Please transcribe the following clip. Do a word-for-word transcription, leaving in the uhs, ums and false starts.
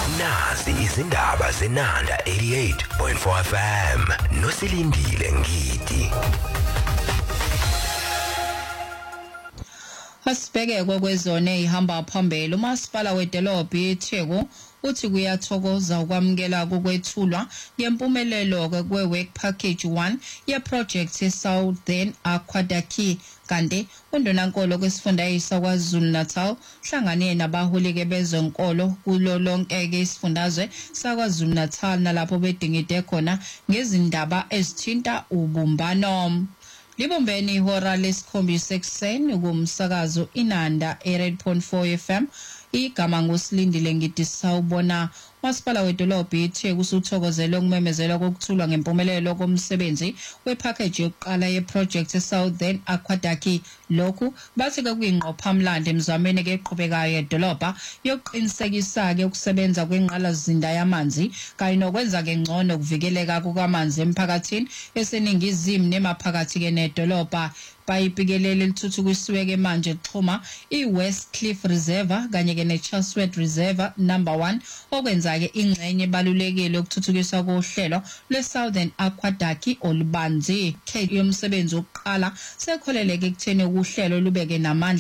Nazi izindaba zenanda eighty-eight point four F M nosilindile ngidi. Asibheke kokwezone ihamba phambili umasipala wedolobha iTheku uthi kuyathokoza ukwamukela kokwethulwa ngempumelelo kwe-work package one ye-project ye-Southern Aqueduct kanti undonankolo kwesifundazwe kwaZulu Natal hlangane nabaholi bezenkolo kulo lonke ke isifundazwe sakwaZulu Natal nalapho bedingide khona ngezindaba ezithinta ubumbano. Libombeni ihora lesikhombisa ekuseni kumsakazo Inanda eighty-eight point four F M igama ngosilindile ngithi sawubona. Masipala wedolobha iTheku usuthokozele ukumemezela kokuthulwa ngempumelelo komsebenzi wepackage yokuqala yeproject eSouthern Aqueduct. Lokhu bathi ke kuyingqophamlando emzameni ke eqhubekayo edolobha yokuqinisekisa ke ukusebenza kwengqalazinda yamanzi kanye nokwenza ke ngcono ukuvikeleka kukamanzi emphakathini eseningizimu nemaphakathi ke nedolobha. Bayipikelele lithuthukisiwe ke manje xhuma iWest Cliff Reservoir kanye ke neCharlesworth Reservoir number one okwenza ke ingxenye balulekile ukuthuthukiswa kohlelo lweSouthern Aqueduct olubanzi. Ke yomsebenzi oqala sekholeleke ekutheni uhlelo lubeke namandla